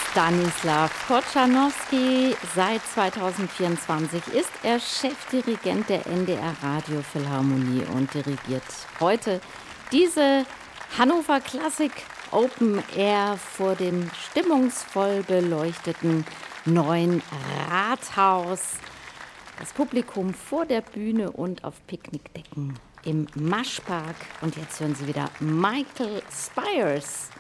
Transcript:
Stanislaw Kotschanowski. Seit 2024 ist er Chefdirigent der NDR Radiophilharmonie und dirigiert heute diese Hannover Klassik Open Air vor dem stimmungsvoll beleuchteten neuen Rathaus. Das Publikum vor der Bühne und auf Picknickdecken im Maschpark. Und jetzt hören Sie wieder Michael Spires.